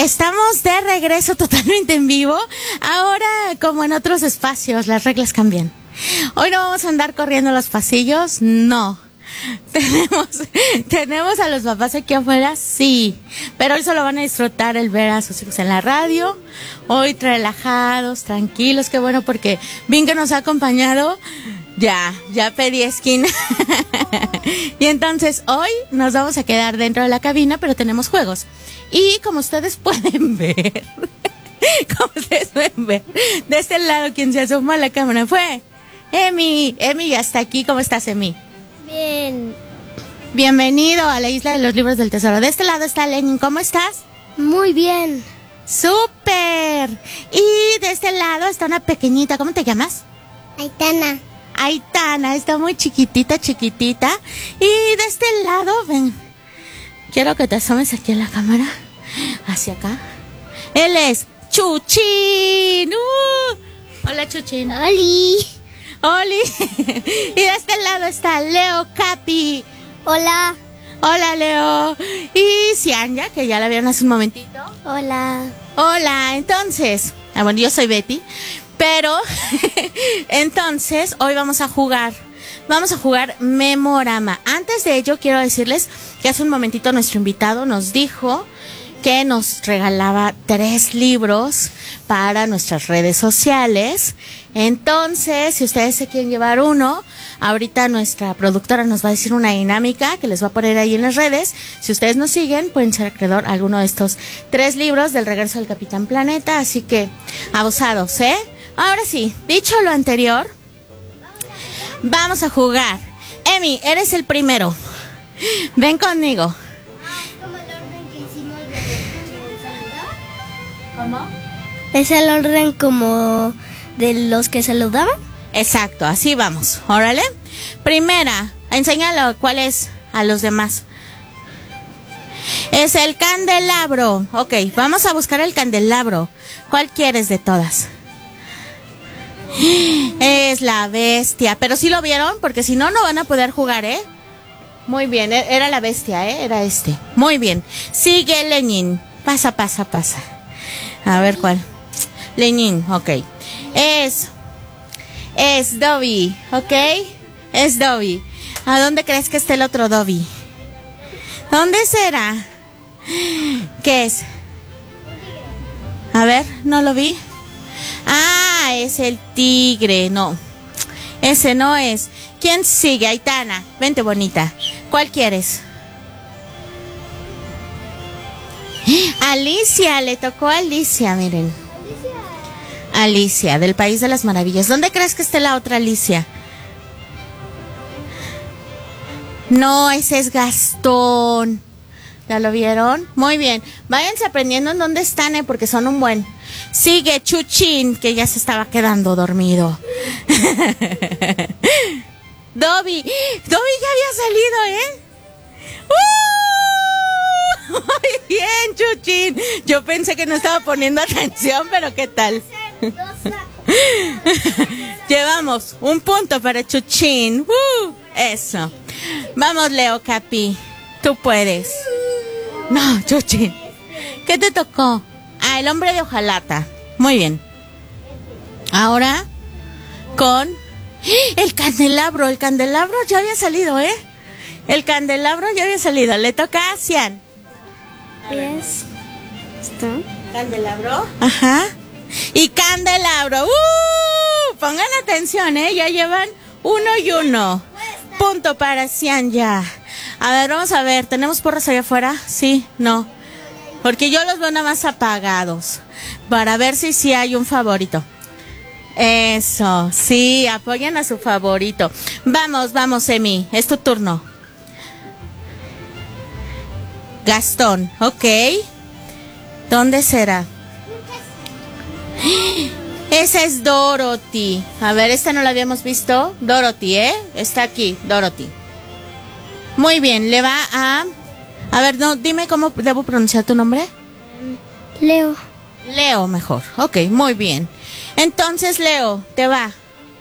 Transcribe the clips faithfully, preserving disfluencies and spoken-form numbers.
Estamos de regreso totalmente en vivo. Ahora, como en otros espacios, las reglas cambian. Hoy no vamos a andar corriendo los pasillos, no. Tenemos, tenemos a los papás aquí afuera, sí. Pero hoy solo van a disfrutar el ver a sus hijos en la radio. Hoy relajados, tranquilos, qué bueno, porque bien que nos ha acompañado. Ya, ya pedí esquina. Y entonces hoy nos vamos a quedar dentro de la cabina, pero tenemos juegos. Y como ustedes pueden ver, como ustedes pueden ver, de este lado quien se asomó a la cámara fue Emi. Emi ya está aquí. ¿Cómo estás, Emi? Bien. Bienvenido a la Isla de los Libros del Tesoro. De este lado está Lenin. ¿Cómo estás? Muy bien. ¡Súper! Y de este lado está una pequeñita. ¿Cómo te llamas? Aitana. Aitana, está muy chiquitita, chiquitita. Y de este lado, ven, quiero que te asomes aquí a la cámara, hacia acá. Él es Chuchín. Uh, hola, Chuchín. Oli. Oli. Y de este lado está Leo Capi. Hola. Hola, Leo. Y Cianya, que ya la vieron hace un momentito. Hola. Hola, entonces, ah, bueno, yo soy Betty. Pero, entonces, hoy vamos a jugar, vamos a jugar Memorama. Antes de ello, quiero decirles que hace un momentito nuestro invitado nos dijo que nos regalaba tres libros para nuestras redes sociales. Entonces, si ustedes se quieren llevar uno, ahorita nuestra productora nos va a decir una dinámica que les va a poner ahí en las redes. Si ustedes nos siguen, pueden ser acreedor a alguno de estos tres libros del Regreso del Capitán Planeta. Así que, abusados, ¿eh? Ahora sí, dicho lo anterior, vamos a jugar. Emi, eres el primero. Ven conmigo. ¿Cómo el orden que hicimos de ¿Cómo? ¿Es el orden como de los que saludaban? Exacto, así vamos. Órale. Primera, enséñalo cuál es a los demás. Es el candelabro. Ok, vamos a buscar el candelabro. ¿Cuál quieres de todas? Es la bestia. Pero sí lo vieron, porque si no, no van a poder jugar, ¿eh? Muy bien, era la bestia, ¿eh? Era este. Muy bien. Sigue Lenin. Pasa, pasa, pasa. A ver cuál. Lenin, ok. Es... Es Dobby, ¿ok? Es Dobby. ¿A dónde crees que esté el otro Dobby? ¿Dónde será? ¿Qué es? A ver, no lo vi. Ah, es el tigre. No, ese no es. ¿Quién sigue? Aitana, vente bonita. ¿Cuál quieres? Alicia, le tocó a Alicia, miren. Alicia, del País de las Maravillas. ¿Dónde crees que esté la otra Alicia? No, ese es Gastón. ¿Ya lo vieron? Muy bien. Váyanse aprendiendo en dónde están, ¿eh? Porque son un buen. Sigue Chuchín, que ya se estaba quedando dormido. Dobby. Dobby ya había salido, ¿eh? ¡Uh! Muy bien, Chuchín. Yo pensé que no estaba poniendo atención, pero ¿qué tal? Llevamos un punto para Chuchín. ¡Uh! Eso. Vamos, Leo Capi. Tú puedes. No, Chuchín. ¿Qué te tocó? Ah, el hombre de hojalata. Muy bien. Ahora con el candelabro. El candelabro ya había salido, ¿eh? El candelabro ya había salido. Le toca a Cian. Yes. ¿Está? Candelabro. Ajá. Y candelabro. ¡Uh! Pongan atención, ¿eh? Ya llevan uno y uno. Punto para Cian ya. A ver, vamos a ver. ¿Tenemos porras allá afuera? Sí, no. Porque yo los veo nada más apagados. Para ver si sí hay un favorito. Eso, sí, apoyen a su favorito. Vamos, vamos, Emi. Es tu turno. Gastón, ok. ¿Dónde será? Esa es Dorothy. A ver, esta no la habíamos visto. Dorothy, ¿eh? Está aquí, Dorothy. Muy bien, le va a... A ver, no, dime cómo debo pronunciar tu nombre. Leo. Leo, mejor. Ok, muy bien. Entonces, Leo, te va.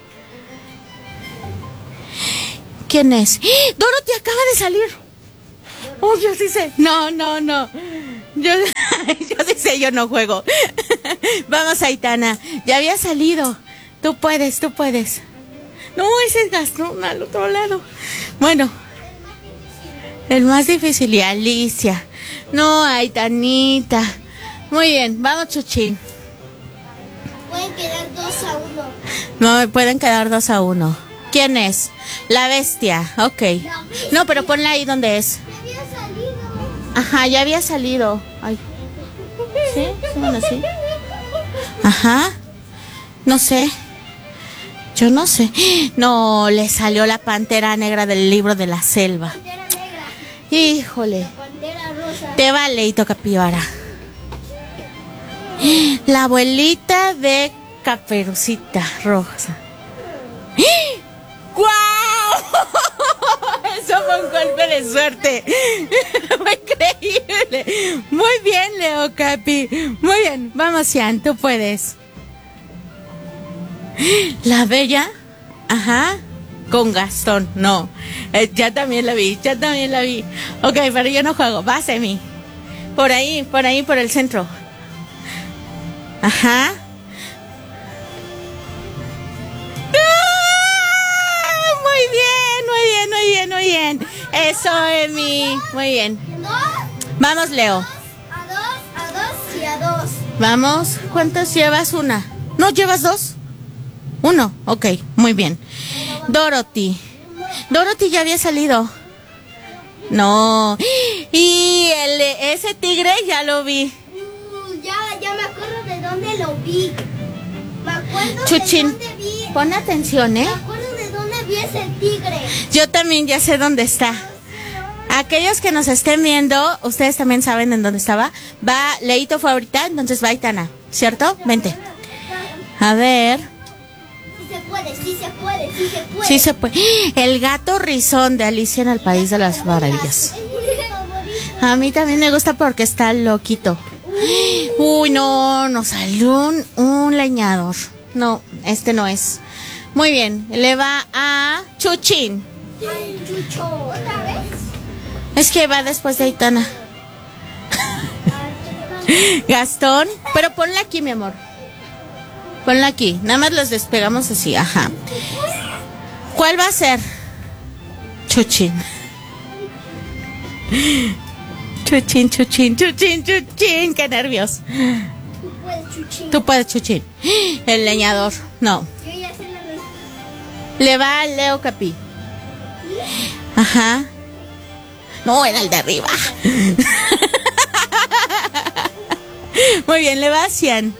¿Quién es? ¡Ah! Dorothy acaba de salir. Oh, yo sí sé. No, no, no. Yo, yo sí sé, yo no juego. Vamos, Aitana. Ya había salido. Tú puedes, tú puedes. No, ese es Gastón al otro lado. Bueno. El más difícil. Y Alicia. No, Aitanita. Muy bien, vamos, Chuchín. Pueden quedar dos a uno. No, pueden quedar dos a uno. ¿Quién es? La bestia, ok. No, pero ponla ahí donde es. Ya había salido. Ajá, ya había salido. Ay. ¿Sí? ¿Sí? Bueno, sí. Ajá. No sé. Yo no sé. No, le salió la pantera negra del libro de la selva. Pantera negra. Híjole. Pantera rosa. Te va, Leito Capibara. La abuelita de Caperucita Rosa. ¡Guau! Eso fue un golpe de suerte. Fue increíble. Muy bien, Leo Capi. Muy bien. Vamos, Cian, tú puedes. La bella. Ajá. Con Gastón. No. Eh, ya también la vi. Ya también la vi. Ok, pero yo no juego. Va, Semi. Por ahí, por ahí, por el centro. Ajá. ¡Ah! Muy bien, muy bien, muy bien, muy bien. Eso, Emi. Muy bien. Dos Vamos, Leo. a dos, a dos y a dos. Vamos. ¿Cuántos llevas? Una. ¿No llevas dos? Uno. Ok, muy bien. Dorothy. Dorothy ya había salido. No. Y el, ese tigre ya lo vi. Uh, ya, ya me acuerdo de dónde lo vi. Me acuerdo Chuchín, de dónde vi. pon atención, ¿eh? Me acuerdo de dónde vi ese tigre. Yo también ya sé dónde está. Aquellos que nos estén viendo, ustedes también saben en dónde estaba. Va, Leito fue ahorita, entonces va Aitana, ¿cierto? Vente. A ver. Sí se puede, sí se puede, sí se puede. Sí se puede. El gato rizón de Alicia en el País de las Maravillas. Es mi favorito. A mí también me gusta porque está loquito. Uy, no, nos salió un, un leñador. No, este no es. Muy bien, le va a Chuchín. Ay, Chucho, ¿otra vez? Es que va después de Aitana. Gastón, pero ponla aquí, mi amor. Ponla aquí, nada más los despegamos así, ajá. ¿Cuál va a ser? Chuchín. Chuchín, chuchín, chuchín, chuchín, qué nervios. Tú puedes, Chuchín. Tú puedes, Chuchín. El leñador, no. Yo ya sé la respuesta. Le va a Leo Capi. Ajá. No, era el de arriba. Muy bien, le va a Cian.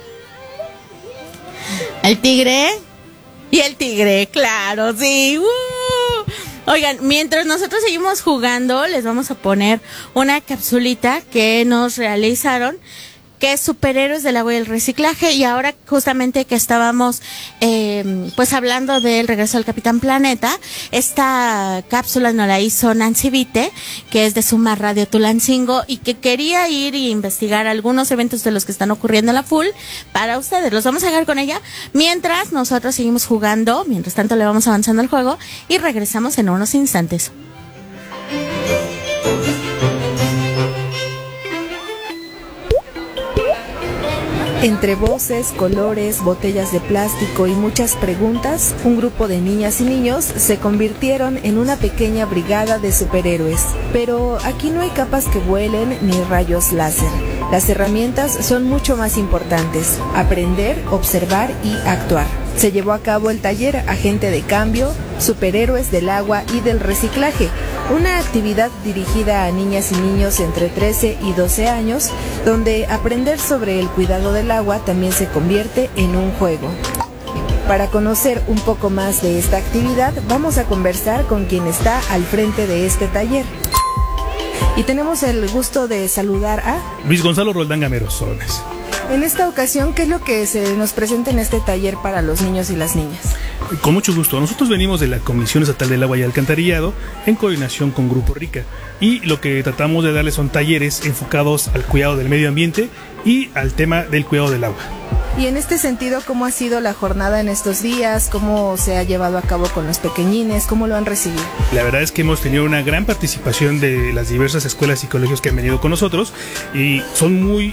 El tigre. Y el tigre, claro, sí. Uh. Oigan, mientras nosotros seguimos jugando, les vamos a poner una capsulita que nos realizaron, que es Superhéroes del Agua y el Reciclaje. Y ahora justamente que estábamos eh, pues hablando del regreso del Capitán Planeta, esta cápsula nos la hizo Nancy Vite, que es de Suma Radio Tulancingo, y que quería ir y investigar algunos eventos de los que están ocurriendo en la Full para ustedes. Los vamos a dejar con ella mientras nosotros seguimos jugando. Mientras tanto le vamos avanzando el juego y regresamos en unos instantes. Entre voces, colores, botellas de plástico y muchas preguntas, un grupo de niñas y niños se convirtieron en una pequeña brigada de superhéroes. Pero aquí no hay capas que vuelen ni rayos láser. Las herramientas son mucho más importantes: aprender, observar y actuar. Se llevó a cabo el taller Agente de Cambio, Superhéroes del Agua y del Reciclaje, una actividad dirigida a niñas y niños entre trece y doce años, donde aprender sobre el cuidado del agua también se convierte en un juego. Para conocer un poco más de esta actividad, vamos a conversar con quien está al frente de este taller. Y tenemos el gusto de saludar a Luis Gonzalo Roldán Gamero Solones. En esta ocasión, ¿qué es lo que se nos presenta en este taller para los niños y las niñas? Con mucho gusto. Nosotros venimos de la Comisión Estatal del Agua y Alcantarillado en coordinación con Grupo Rica, y lo que tratamos de darles son talleres enfocados al cuidado del medio ambiente y al tema del cuidado del agua. Y en este sentido, ¿cómo ha sido la jornada en estos días? ¿Cómo se ha llevado a cabo con los pequeñines? ¿Cómo lo han recibido? La verdad es que hemos tenido una gran participación de las diversas escuelas y colegios que han venido con nosotros y son muy